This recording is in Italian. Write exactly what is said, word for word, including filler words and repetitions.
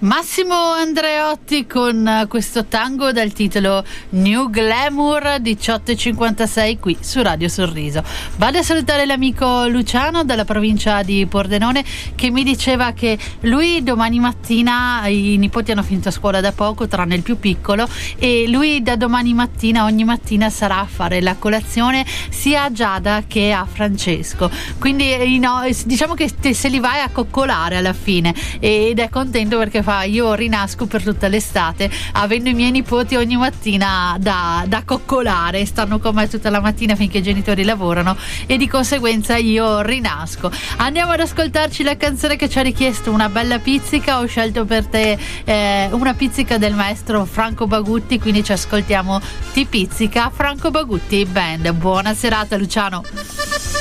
Massimo Andreotti con questo tango dal titolo New Glamour, diciotto e cinquantasei qui su Radio Sorriso. Vado a salutare l'amico Luciano dalla provincia di Pordenone, che mi diceva che lui domani mattina, i nipoti hanno finito a scuola da poco tranne il più piccolo, e lui da domani mattina ogni mattina sarà a fare la colazione sia a Giada che a Francesco, quindi no, diciamo che te, se li vai a coccolare alla fine, ed è contento perché fa: io rinasco per tutta l'estate avendo i miei nipoti ogni mattina da, da coccolare, stanno con me tutta la mattina finché i genitori lavorano e di conseguenza io rinasco. Andiamo ad ascoltarci la canzone che ci ha richiesto una bella pizzica. Ho scelto per te eh, una pizzica del maestro Franco Bagutti, quindi ci ascoltiamo Ti pizzica Franco Bagutti Band. Buona serata Luciano.